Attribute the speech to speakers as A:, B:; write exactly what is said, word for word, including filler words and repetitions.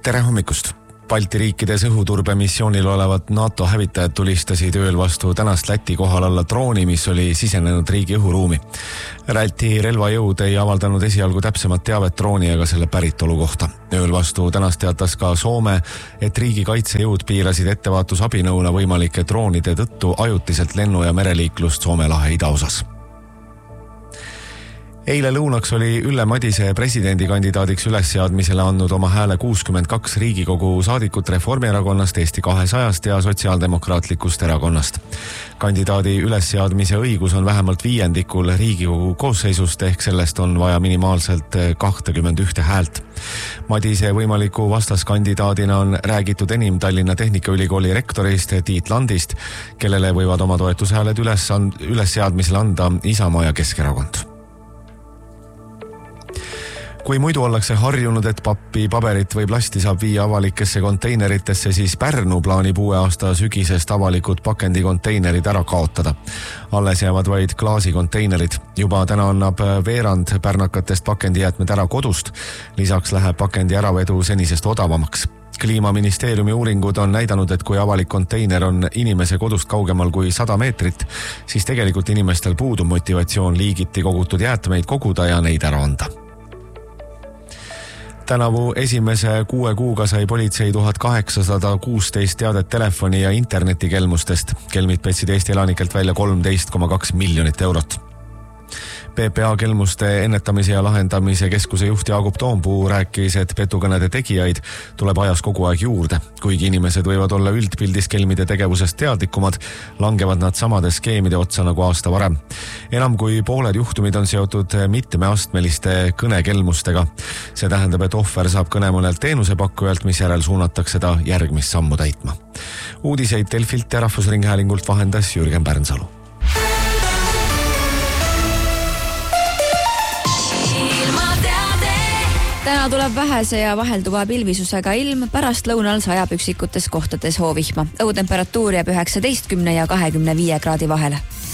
A: Tere hommikust! Balti riikides õhuturbemissioonil olevat NATO hävitajad tulistasid ööl vastu tänast Läti kohal alla drooni, mis oli sisenenud riigi õhuruumi. Läti relvajõud ei avaldanud esialgu täpsemat teavet drooni ega selle päritolu kohta. Ööl vastu tänast teatas ka Soome, et riigi kaitsejõud piirasid ettevaatusabinõuna võimalike droonide tõttu ajutiselt lennu- ja mereliiklust Soome lahe idaosas. Eile lõunaks oli Ülle Madise presidendikandidaadiks ülesseadmisele andnud oma hääle kuuskümmend kaks Riigikogu saadikut Reformierakonnast, Eesti kahesajast ja Sotsiaaldemokraatlikust erakonnast. Kandidaadi ülesseadmise õigus on vähemalt viiendikul Riigikogu koosseisust, ehk sellest on vaja minimaalselt kakskümmend üks häält. Madise võimaliku vastaskandidaadina on räägitud enim Tallinna Tehnikaülikooli rektorist Tiit Landist, kellele võivad oma toetushääled üles, ülesseadmisele anda Isamaa ja Keskerakond. Kui muidu ollakse harjunud, et pappi, paberit või plasti saab viia avalikesse konteineritesse, siis Pärnu plaanib uue aasta sügisest avalikud pakendikonteinerid ära kaotada. Alles jäävad vaid klaasikonteinerid. Juba täna annab veerand pärnakatest pakendijäätmed ära kodust. Lisaks läheb pakendi äravedu senisest odavamaks. Kliimaministeeriumi uuringud on näidanud, et kui avalik konteiner on inimese kodust kaugemal kui sada meetrit, siis tegelikult inimestel puudub motivatsioon liigiti kogutud jäätmeid koguda ja neid ära anda. Tänavu esimese kuue kuuga sai politsei tuhat kaheksasada kuusteist teadet telefoni- ja internetikelmustest. Kelmid petsid Eesti elanikelt välja kolmteist koma kaks miljonit eurot. P P A kelmuste ennetamise ja lahendamise keskuse juht Jaagup Toompuu rääkis, et petukõnede tegijaid tuleb ajas kogu aeg juurde. Kuigi inimesed võivad olla üldpildis kelmide tegevusest teadlikumad, langevad nad samade skeemide otsa nagu aasta varem. Enam kui pooled juhtumid on seotud mitmeastmeliste kõnekelmustega. See tähendab, et ohver saab kõne mõnelt teenusepakkujalt, mis järel suunatakse ta järgmist sammu täitma. Uudiseid Delfilt ja Rahvusringhäälingult vahendas Jürgen Pärnsalu.
B: Täna tuleb vähese ja vahelduva pilvisusega ilm, pärast lõunal sajab üksikutes kohtades hoovihma. Õhutemperatuur jääb üheksateistkümne ja kahekümne viie kraadi vahele.